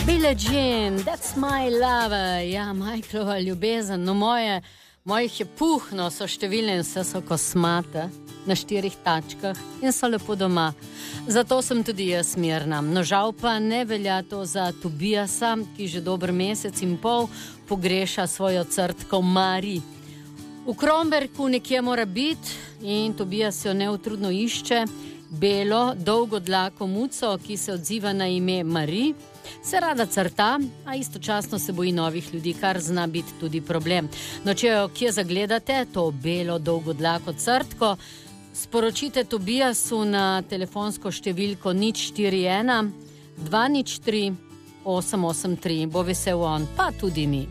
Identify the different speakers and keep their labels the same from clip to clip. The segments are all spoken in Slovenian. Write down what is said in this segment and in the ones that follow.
Speaker 1: Billie Jean, that's my lover. Ja, Michaelova ljubezen. No, mojih je puhno, so številne in vse so kosmate na 4 tačkah in so lepo doma. Zato sem tudi jaz mirna. No, žal pa ne velja to za Tobiasa, ki že dober mesec in pol pogreša svojo crtko Mari. V Kromberku nekje mora biti in Tobias jo neutrudno išče. Belo, dolgodlako muco, ki se odziva na ime Mari, se rada crta, a istočasno se boji novih ljudi, kar zna biti tudi problem. No, če jo kje zagledate, to belo, dolgodlako crtko, sporočite Tobiasu na telefonsko številko 041 203 883. Bo vesel on, pa tudi mi.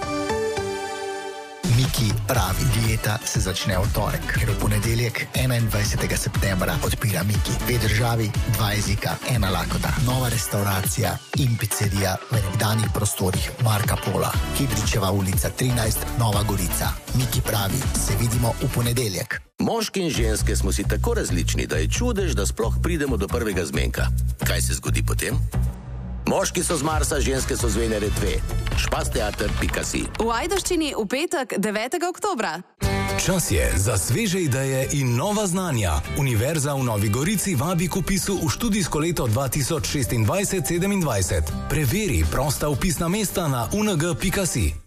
Speaker 2: Miki pravi, dieta se začne v torek, ker v ponedeljek 21. septembra odpira Miki. 2 državi, 2 jezika, 1 lakota. Nova restauracija in pizzerija v nekdanjih prostorih Marka Pola. Kidričeva ulica 13, Nova Gorica. Miki pravi, se vidimo v ponedeljek.
Speaker 3: Moški in ženske smo si tako različni, da je čudež, da sploh pridemo do prvega zmenka. Kaj se zgodi potem? Moški so z Marsa, ženske so z Venere 2. Špasteater.si.
Speaker 4: V Ajdovščini v petek 9. oktobra.
Speaker 5: Čas je za sveže ideje in nova znanja. Univerza v Novi Gorici vabi k vpisu v študijsko leto 2026-27. Preveri prosta vpisna mesta na ung.si.